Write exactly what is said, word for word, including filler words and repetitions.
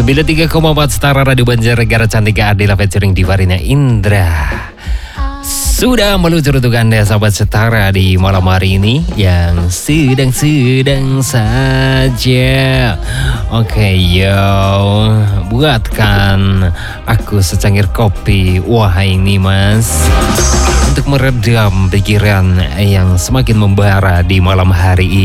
sembilan puluh tiga koma empat Setara Radio Banjarnegara Cantika Adela featuring Divarina Indra. Sudah meluncur untuk Anda sahabat Setara di malam hari ini yang sedang-sedang saja. Oke yo, buatkan aku secangkir kopi. Wah ini mas, untuk meredam pikiran yang semakin membara di malam hari ini.